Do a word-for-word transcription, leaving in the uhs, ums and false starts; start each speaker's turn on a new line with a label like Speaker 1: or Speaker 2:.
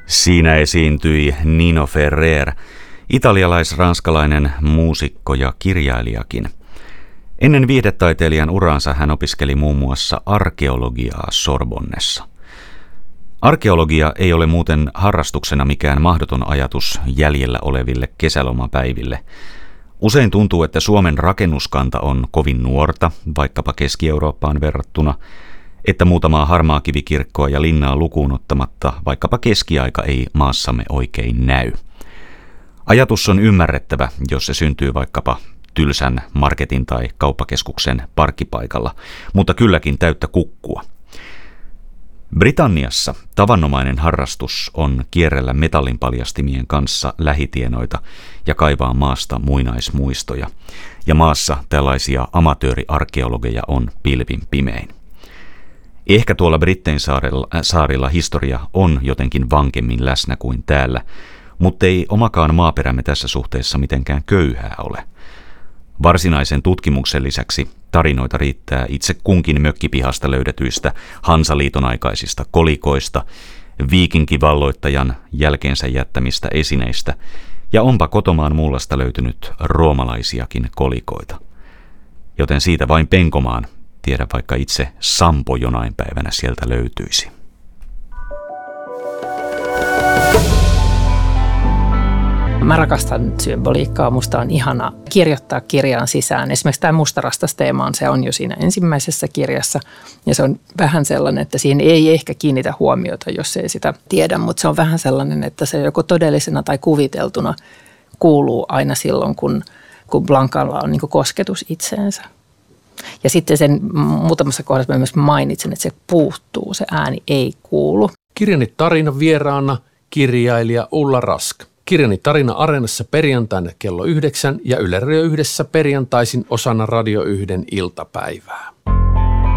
Speaker 1: Siinä esiintyi Nino Ferrer, italialais-ranskalainen muusikko ja kirjailijakin. Ennen viihdetaiteilijan uraansa hän opiskeli muun muassa arkeologiaa Sorbonnessa. Arkeologia ei ole muuten harrastuksena mikään mahdoton ajatus jäljellä oleville kesälomapäiville. Usein tuntuu, että Suomen rakennuskanta on kovin nuorta, vaikkapa Keski-Eurooppaan verrattuna, että muutamaa harmaa kivikirkkoa ja linnaa lukuun ottamatta vaikkapa keskiaika ei maassamme oikein näy. Ajatus on ymmärrettävä, jos se syntyy vaikkapa tylsän marketin tai kauppakeskuksen parkkipaikalla, mutta kylläkin täyttä kukkua. Britanniassa tavanomainen harrastus on kierrellä metallinpaljastimien kanssa lähitienoita ja kaivaa maasta muinaismuistoja, ja maassa tällaisia amatööriarkeologeja on pilvin pimein. Ehkä tuolla Brittein saarilla, äh, saarilla historia on jotenkin vankemmin läsnä kuin täällä, mutta ei omakaan maaperämme tässä suhteessa mitenkään köyhää ole. Varsinaisen tutkimuksen lisäksi tarinoita riittää itse kunkin mökkipihasta löydetyistä Hansaliiton aikaisista kolikoista, viikinkivalloittajan jälkeensä jättämistä esineistä, ja onpa kotomaan mullasta löytynyt roomalaisiakin kolikoita. Joten siitä vain penkomaan, tiedä vaikka itse Sampo jonain päivänä sieltä löytyisi.
Speaker 2: Mä rakastan symboliikkaa. Musta on ihana kirjoittaa kirjaan sisään. Esimerkiksi tämä mustarastas-teema, se on jo siinä ensimmäisessä kirjassa. Ja se on vähän sellainen, että siihen ei ehkä kiinnitä huomiota, jos ei sitä tiedä. Mutta se on vähän sellainen, että se joko todellisena tai kuviteltuna kuuluu aina silloin, kun, kun Blancalla on niin kuin kosketus itseensä. Ja sitten sen muutamassa kohdassa mä myös mainitsen, että se puuttuu, se ääni ei kuulu.
Speaker 3: Kirjani tarina vieraana kirjailija Ulla Rask. Kirjani tarina Areenassa perjantaina kello yhdeksän ja Yle Radio yhdessä perjantaisin osana Radio yhden iltapäivää.